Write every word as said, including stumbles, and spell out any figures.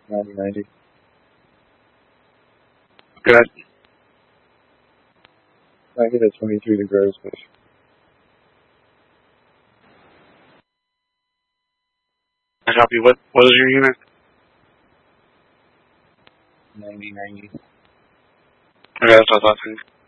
ninety ninety. Good. I hit at twenty-three degrees, but I copy. What what is your unit? ninety ninety. Okay, that's what I thought.